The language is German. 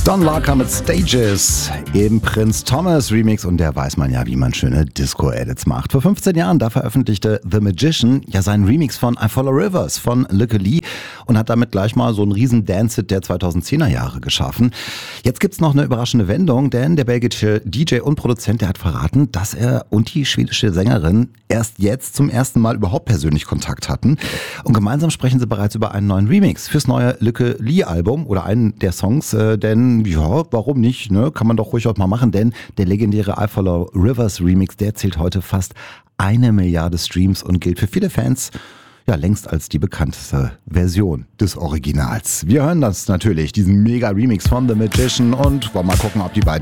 Don Larker mit Stages im Prinz Thomas Remix und der weiß man ja, wie man schöne Disco-Edits macht. Vor 15 Jahren, da veröffentlichte The Magician ja seinen Remix von I Follow Rivers von Lykke Li und hat damit gleich mal so einen riesen Dance-Hit der 2010er Jahre geschaffen. Jetzt gibt's noch eine überraschende Wendung, denn der belgische DJ und Produzent, der hat verraten, dass er und die schwedische Sängerin erst jetzt zum ersten Mal überhaupt persönlich Kontakt hatten. Und gemeinsam sprechen sie bereits über einen neuen Remix fürs neue Lykke Li-Album oder einen der Songs, denn ja, warum nicht, ne? Kann man doch ruhig auch mal machen, denn der legendäre I Follow Rivers Remix, der zählt heute fast 1 Milliarde Streams und gilt für viele Fans ja längst als die bekannteste Version des Originals. Wir hören das natürlich, diesen Mega-Remix von The Magician und wollen mal gucken, ob die beiden